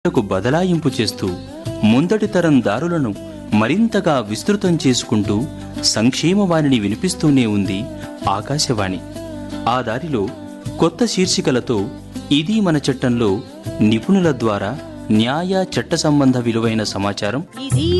కు బదలాయింపు చేస్తూ ముందటి తరం దారులను మరింతగా విస్తృతం చేసుకుంటూ సంక్షేమవాణిని వినిపిస్తూనే ఉంది ఆకాశవాణి. ఆ దారిలో కొత్త శీర్షికలతో ఇది మన చట్టంలో నిపుణుల ద్వారా న్యాయ చట్ట సంబంధ విలువైన సమాచారం,